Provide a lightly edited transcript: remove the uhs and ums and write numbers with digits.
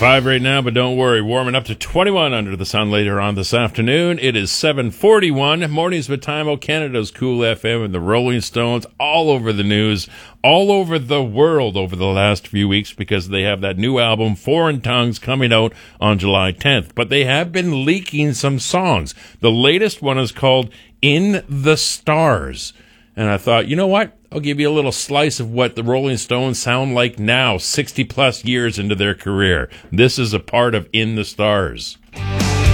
5 right now, but don't worry. Warming up to 21 under the sun later on this afternoon. It is 7:41. Mornings with Timo, Canada's Cool FM, and the Rolling Stones all over the news, all over the world over the last few weeks because they have that new album, Foreign Tongues, coming out on July 10th. But they have been leaking some songs. The latest one is called In the Stars. And I thought, you know what? I'll give you a little slice of what the Rolling Stones sound like now, 60-plus years into their career. This is a part of In the Stars.